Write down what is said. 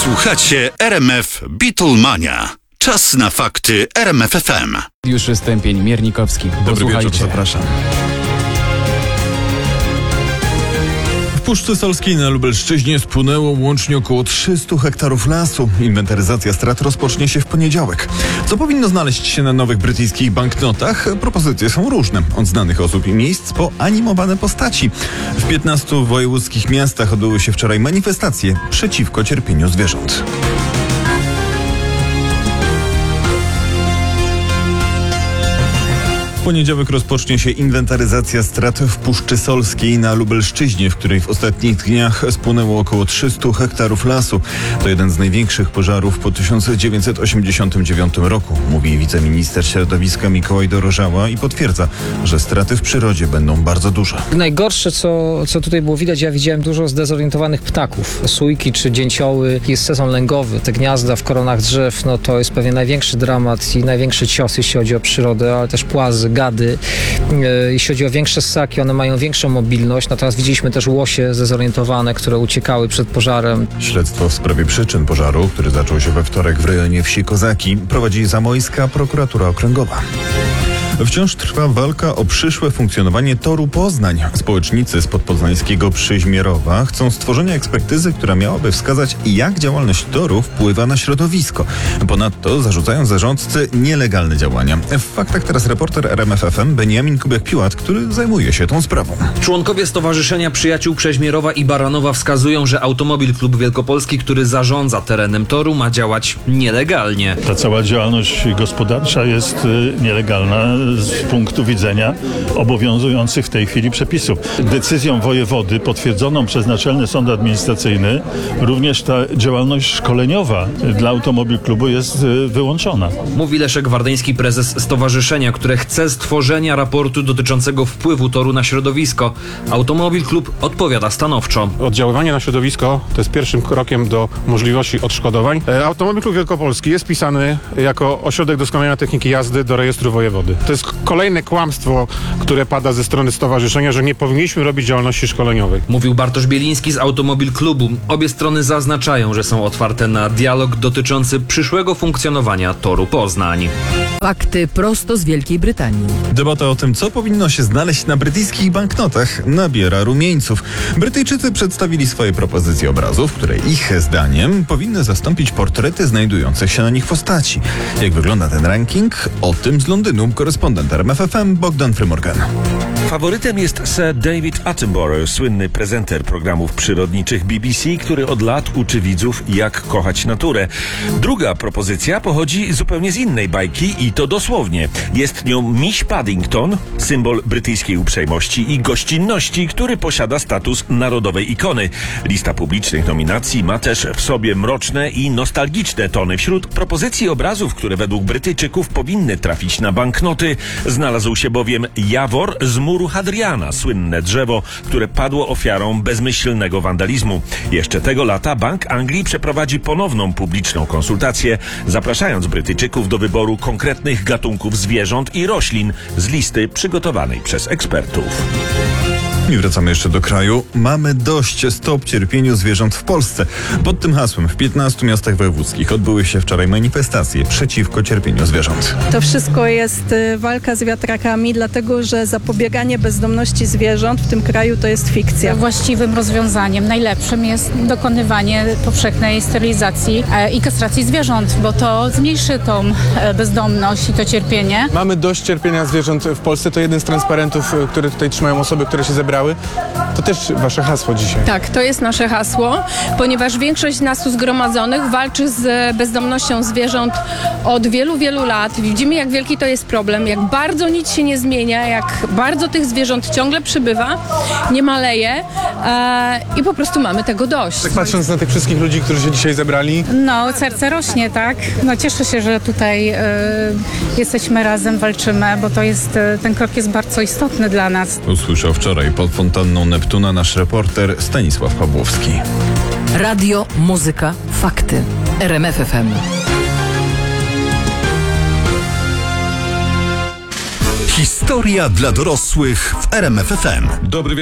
Słuchacie RMF Beatlemania. Czas na fakty RMF FM. Już Stępień, Miernikowski. Dobry wieczór, zapraszam. W Puszczy Solskiej na Lubelszczyźnie spłonęło łącznie około 300 hektarów lasu. Inwentaryzacja strat rozpocznie się w poniedziałek. Co powinno znaleźć się na nowych brytyjskich banknotach? Propozycje są różne. Od znanych osób i miejsc po animowane postaci. W 15 wojewódzkich miastach odbyły się wczoraj manifestacje przeciwko cierpieniu zwierząt. W poniedziałek rozpocznie się inwentaryzacja strat w Puszczy Solskiej na Lubelszczyźnie, w której w ostatnich dniach spłonęło około 300 hektarów lasu. To jeden z największych pożarów po 1989 roku, mówi wiceminister środowiska Mikołaj Dorożała i potwierdza, że straty w przyrodzie będą bardzo duże. Najgorsze, co tutaj było widać, ja widziałem dużo zdezorientowanych ptaków. Sójki czy dzięcioły. Jest sezon lęgowy. Te gniazda w koronach drzew, no to jest pewnie największy dramat i największy cios, jeśli chodzi o przyrodę, ale też płazy, gady. Jeśli chodzi o większe ssaki, one mają większą mobilność, natomiast widzieliśmy też łosie zdezorientowane, które uciekały przed pożarem. Śledztwo w sprawie przyczyn pożaru, który zaczął się we wtorek w rejonie wsi Kozaki, prowadzi Zamojska Prokuratura Okręgowa. Wciąż trwa walka o przyszłe funkcjonowanie toru Poznań. Społecznicy z podpoznańskiego Przyźmierowa chcą stworzenia ekspertyzy, która miałaby wskazać, jak działalność toru wpływa na środowisko. Ponadto zarzucają zarządcy nielegalne działania. W faktach teraz reporter RMF FM Beniamin Kubiak-Piłat, który zajmuje się tą sprawą. Członkowie Stowarzyszenia Przyjaciół Przeźmierowa i Baranowa wskazują, że Automobil Klub Wielkopolski, który zarządza terenem toru, ma działać nielegalnie. Ta cała działalność gospodarcza jest nielegalna z punktu widzenia obowiązujących w tej chwili przepisów. Decyzją wojewody potwierdzoną przez Naczelny Sąd Administracyjny również ta działalność szkoleniowa dla Automobil Klubu jest wyłączona. Mówi Leszek Wardeński, prezes stowarzyszenia, które chce stworzenia raportu dotyczącego wpływu toru na środowisko. Automobil Klub odpowiada stanowczo. Oddziaływanie na środowisko to jest pierwszym krokiem do możliwości odszkodowań. Automobil Klub Wielkopolski jest wpisany jako ośrodek doskonalenia techniki jazdy do rejestru wojewody. To jest kolejne kłamstwo, które pada ze strony stowarzyszenia, że nie powinniśmy robić działalności szkoleniowej. Mówił Bartosz Bieliński z Automobil Klubu. Obie strony zaznaczają, że są otwarte na dialog dotyczący przyszłego funkcjonowania toru Poznań. Fakty prosto z Wielkiej Brytanii. Debata o tym, co powinno się znaleźć na brytyjskich banknotach, nabiera rumieńców. Brytyjczycy przedstawili swoje propozycje obrazów, które ich zdaniem powinny zastąpić portrety znajdujących się na nich postaci. Jak wygląda ten ranking? O tym z Londynu korespondent RMF FM Bogdan Frymorgan. Faworytem jest Sir David Attenborough, słynny prezenter programów przyrodniczych BBC, który od lat uczy widzów, jak kochać naturę. Druga propozycja pochodzi zupełnie z innej bajki i to dosłownie. Jest nią Miś Paddington, symbol brytyjskiej uprzejmości i gościnności, który posiada status narodowej ikony. Lista publicznych nominacji ma też w sobie mroczne i nostalgiczne tony. Wśród propozycji obrazów, które według Brytyjczyków powinny trafić na banknoty, znalazł się bowiem Jawor z muru Hadriana, słynne drzewo, które padło ofiarą bezmyślnego wandalizmu. Jeszcze tego lata Bank Anglii przeprowadzi ponowną publiczną konsultację, zapraszając Brytyjczyków do wyboru konkretnych gatunków zwierząt i roślin z listy przygotowanej przez ekspertów. I wracamy jeszcze do kraju. Mamy dość, stop cierpieniu zwierząt w Polsce. Pod tym hasłem w 15 miastach wojewódzkich odbyły się wczoraj manifestacje przeciwko cierpieniu zwierząt. To wszystko jest walka z wiatrakami, dlatego że zapobieganie bezdomności zwierząt w tym kraju to jest fikcja. Właściwym rozwiązaniem, najlepszym jest dokonywanie powszechnej sterylizacji i kastracji zwierząt, bo to zmniejszy tą bezdomność i to cierpienie. Mamy dość cierpienia zwierząt w Polsce. To jeden z transparentów, które tutaj trzymają osoby, które się zebrały. To też wasze hasło dzisiaj. Tak, to jest nasze hasło, ponieważ większość nas tu zgromadzonych walczy z bezdomnością zwierząt od wielu, wielu lat. Widzimy, jak wielki to jest problem, jak bardzo nic się nie zmienia, jak bardzo tych zwierząt ciągle przybywa, nie maleje i po prostu mamy tego dość. Tak patrząc na tych wszystkich ludzi, którzy się dzisiaj zebrali. No, serce rośnie, tak? No, cieszę się, że tutaj jesteśmy razem, walczymy, bo to jest, ten krok jest bardzo istotny dla nas. Usłyszał wczoraj pod fontanną Neptuna nasz reporter Stanisław Pawłowski. Radio, muzyka, fakty. RMF FM. Historia dla dorosłych w RMF FM.